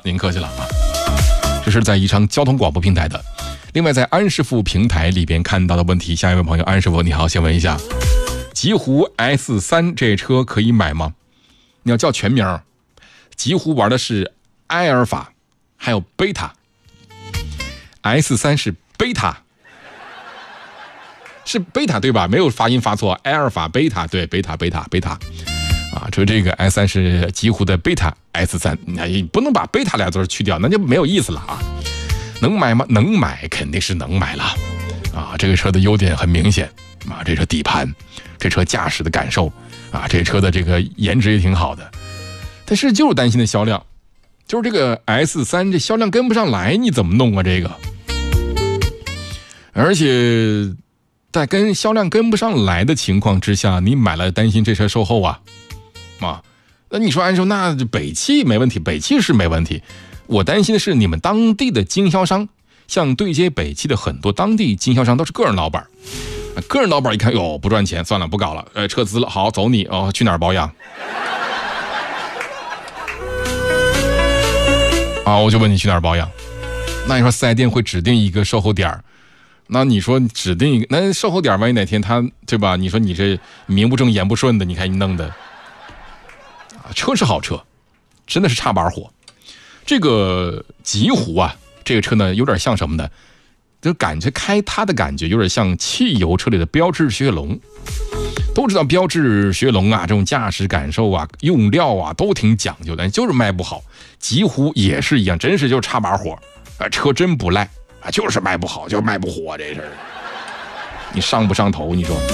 您客气了啊。这是在宜昌交通广播平台的。另外在安师傅平台里边看到的问题，下一位朋友安师傅你好，先问一下，极狐 S3 这车可以买吗？你要叫全名，极狐玩的是埃尔法还有贝塔， S3 是贝塔，是贝塔对吧？没有发音发错，埃尔法贝塔，对，贝塔啊，这个 S3 是极狐的贝塔 S3， 你不能把贝塔俩字去掉，那就没有意思了啊。能买吗？能买，肯定是能买了啊。这个车的优点很明显啊，这车底盘，这车驾驶的感受啊，这车的这个颜值也挺好的，但是就是担心的销量，就是这个 S3 这销量跟不上来，你怎么弄啊？这个，而且在销量跟不上来的情况之下，你买了担心这车售后啊，那你说按说那北汽没问题，北汽是没问题。我担心的是你们当地的经销商，像对接北汽的很多当地经销商都是个人老板，个人老板一看哟不赚钱，算了不搞了，撤资了，好走你哦，去哪儿保养？啊，我就问你去哪儿保养？那你说4S店会指定一个售后点，那你说指定一个，那售后点万一哪天他对吧？你说你这名不正言不顺的，你看你弄的，车是好车，真的是插把火。这个极狐啊，这个车呢有点像什么呢？就感觉开它的感觉有点像汽油车里的标致雪铁龙。都知道标致雪铁龙啊，这种驾驶感受啊、用料啊都挺讲究的，就是卖不好。极狐也是一样，真是就是插把火啊，车真不赖啊，就是卖不好，就是卖不火这事儿。你上不上头？你说？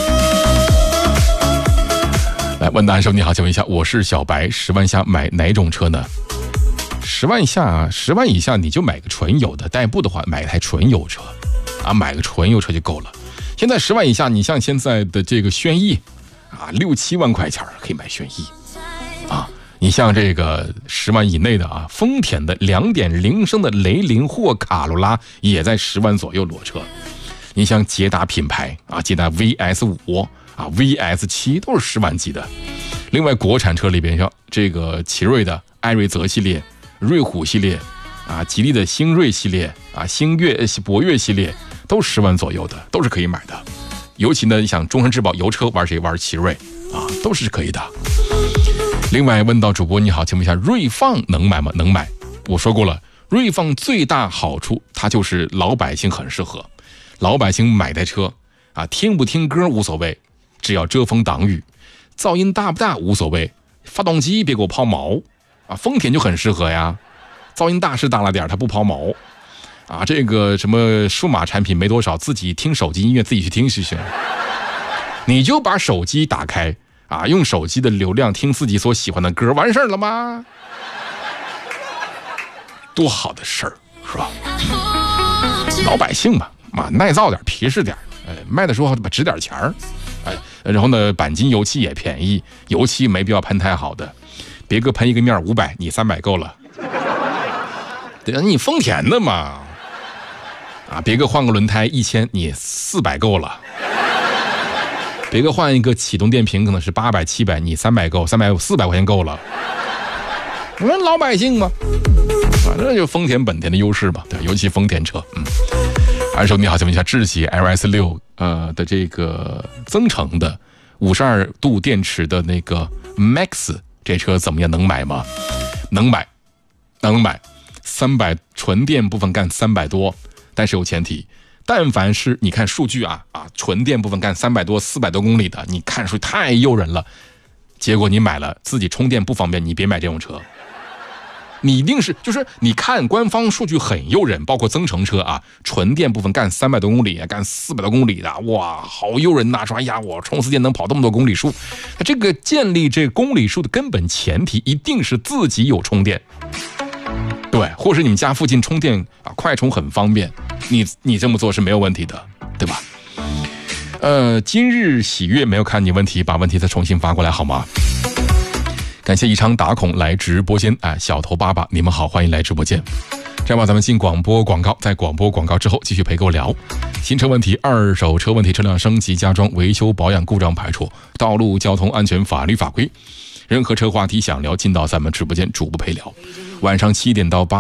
来，问答说你好，请问一下，我是小白，10万下买哪种车呢？10万以下你就买个纯油的，代步的话买一台纯油车啊，买个纯油车就够了。现在10万以下，你像现在的这个轩逸啊，6、7万块钱可以买轩逸啊。你像这个10万以内的啊，丰田的2.0升的雷凌或卡罗拉也在10万左右裸车。你像捷达品牌啊，捷达 VS5啊 VS7 都是10万级的。另外国产车里边像这个奇瑞的艾瑞泽系列、瑞虎系列啊，吉利的星瑞系列啊，博越系列都10万左右的，都是可以买的。尤其呢，像终身质保油车玩谁玩奇瑞啊，都是可以的。另外问到主播你好，请问一下锐放能买吗？能买。我说过了，锐放最大好处它就是老百姓很适合，老百姓买台车啊，听不听歌无所谓，只要遮风挡雨，噪音大不大无所谓，发动机别给我抛锚啊，丰田就很适合呀，噪音大是大了点，它不抛锚啊。这个什么数码产品没多少，自己听手机音乐自己去听就行，你就把手机打开啊，用手机的流量听自己所喜欢的歌，完事儿了吗？多好的事儿，是吧？老百姓嘛，耐造点，皮实点，卖的时候值点钱儿，然后呢，钣金油漆也便宜，油漆没必要喷太好的，别个喷一个面500，你300够了。对啊，你丰田的嘛，啊，别个换个轮胎1000，你400够了。别个换一个启动电瓶可能是800、700，你300够，400块钱够了。你说老百姓嘛，反正就丰田、本田的优势吧，对，尤其丰田车。二手你好，请问一下，智己 LS6的这个增程的52度电池的那个 Max 这车怎么样？能买吗？能买，300纯电部分干300多，但是有前提，但凡是你看数据啊，纯电部分干300多、400多公里的，你看数据太诱人了，结果你买了自己充电不方便，你别买这种车。你一定是就是你看官方数据很诱人，包括增程车啊，纯电部分干300多公里，干400多公里的，哇，好诱人呐！说哎呀，我充4电能跑这么多公里数。这个建立这公里数的根本前提一定是自己有充电，对，或是你们家附近充电啊，快充很方便，你这么做是没有问题的，对吧？今日喜悦没有看你问题，把问题再重新发过来好吗？感谢宜昌打孔来直播间，小头爸爸你们好，欢迎来直播间。这样吧，咱们进广播广告，在广播广告之后继续陪各位聊新车问题、二手车问题、车辆升级加装、维修保养、故障排除、道路交通安全法律法规，任何车话题想聊，进到咱们直播间主播陪聊。晚上7点到8